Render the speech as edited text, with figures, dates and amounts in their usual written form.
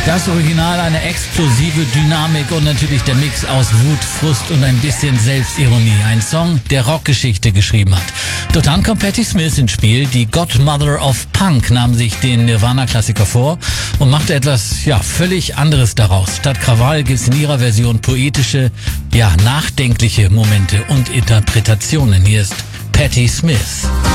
Das Original, eine explosive Dynamik und natürlich der Mix aus Wut, Frust und ein bisschen Selbstironie. Ein Song, der Rockgeschichte geschrieben hat. Doch dann kommt Patti Smith ins Spiel. Die Godmother of Punk nahm sich den Nirvana-Klassiker vor und machte etwas, völlig anderes daraus. Statt Krawall gibt's in ihrer Version poetische, nachdenkliche Momente und Interpretationen. Hier ist Patti Smith.